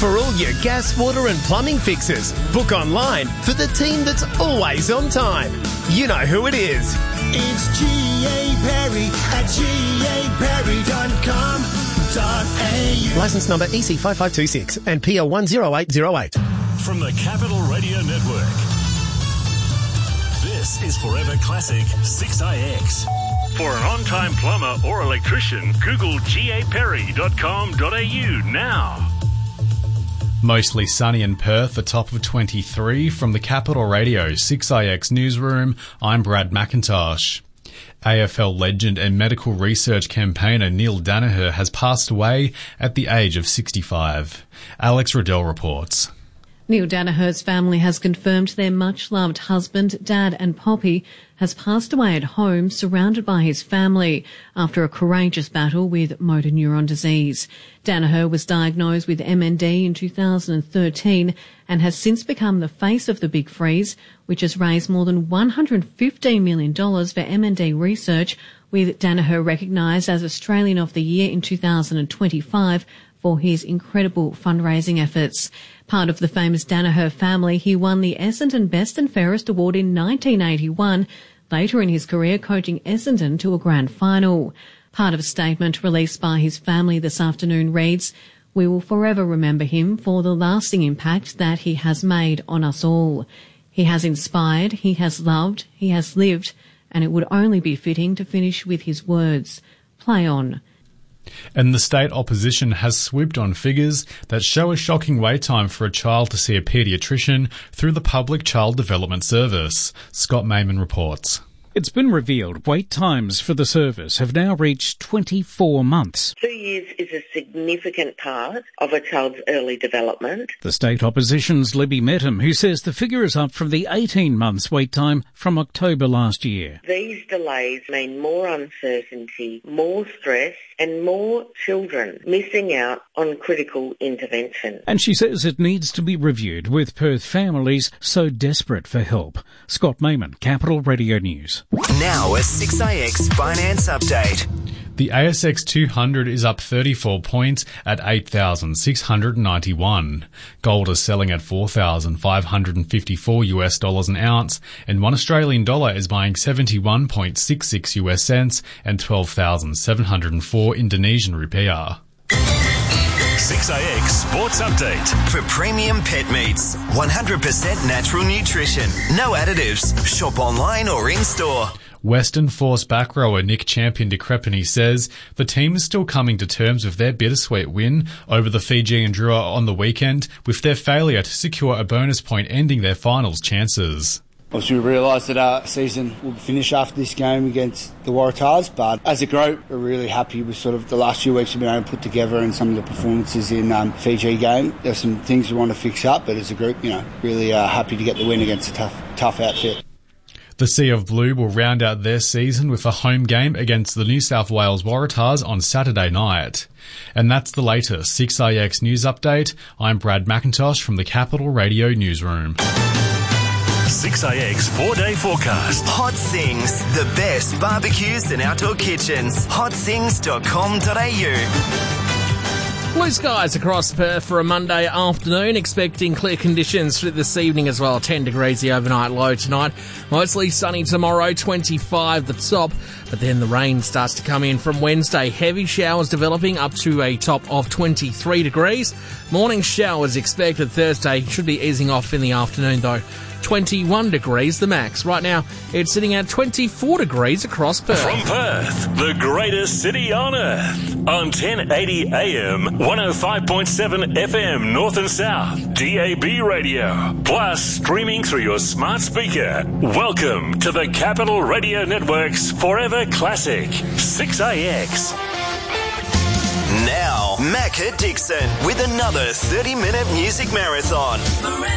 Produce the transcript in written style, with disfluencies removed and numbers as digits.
For all your gas, water and plumbing fixes, book online for the team that's always on time. You know who it is. It's G.A. Perry at gaperry.com.au. Licence number EC5526 and PL 10808. From the Capital Radio Network, this is Forever Classic 6IX. For an on-time plumber or electrician, Google gaperry.com.au now. Mostly sunny in Perth, a top of 23. From the Capital Radio 6IX newsroom, I'm Brad McIntosh. AFL legend and medical research campaigner Neil Daniher has passed away at the age of 65. Alex Riddell reports. Neil Daniher's family has confirmed their much-loved husband, dad and Poppy has passed away at home surrounded by his family after a courageous battle with motor neuron disease. Daniher was diagnosed with MND in 2013 and has since become the face of the Big Freeze, which has raised more than $115 million for MND research, with Daniher recognised as Australian of the Year in 2025 for his incredible fundraising efforts. Part of the famous Daniher family, he won the Essendon Best and Fairest Award in 1981, later in his career coaching Essendon to a grand final. Part of a statement released by his family this afternoon reads, "We will forever remember him for the lasting impact that he has made on us all. He has inspired, he has loved, he has lived, and it would only be fitting to finish with his words, play on." And the state opposition has swooped on figures that show a shocking wait time for a child to see a paediatrician through the Public Child Development Service. Scott Mayman reports. It's been revealed wait times for the service have now reached 24 months. 2 years is a significant part of a child's early development. The state opposition's Libby Mettam, who says the figure is up from the 18 months wait time from October last year. These delays mean more uncertainty, more stress and more children missing out on critical intervention. And she says it needs to be reviewed with Perth families so desperate for help. Scott Mayman, Capital Radio News. Now a 6IX Finance Update. The ASX 200 is up 34 points at 8,691. Gold is selling at $4,554 an ounce, and $1 Australian is buying 71.66 US cents and 12,704 Indonesian rupiah. 6IX Sports Update. For premium pet meats, 100% natural nutrition, no additives. Shop online or in-store. Western Force back rower Nick Champion de Crepigny says the team is still coming to terms with their bittersweet win over the Fijian Drua on the weekend, with their failure to secure a bonus point ending their finals chances. Obviously, we realised that our season would finish after this game against the Waratahs, but as a group, we're really happy with sort of the last few weeks we've been able to put together and some of the performances in Fiji game. There's some things we want to fix up, but as a group, really happy to get the win against a tough outfit. The Sea of Blue will round out their season with a home game against the New South Wales Waratahs on Saturday night. And that's the latest 6IX News Update. I'm Brad McIntosh from the Capital Radio Newsroom. 6IX 4-day forecast. Hot Sings, the best barbecues and outdoor kitchens. hotsings.com.au. Blue skies across Perth for a Monday afternoon, expecting clear conditions for this evening as well. 10 degrees the overnight low tonight. Mostly sunny tomorrow, 25 the top. But then the rain starts to come in from Wednesday. Heavy showers developing up to a top of 23 degrees. Morning showers expected Thursday. Should be easing off in the afternoon though. 21 degrees the max. Right now, it's sitting at 24 degrees across Perth. From Perth, the greatest city on earth. On 1080 AM, 105.7 FM, North and South, DAB radio. Plus, streaming through your smart speaker. Welcome to the Capital Radio Network's Forever Classic, 6IX. Now, Macca Dixon with another 30-minute music marathon.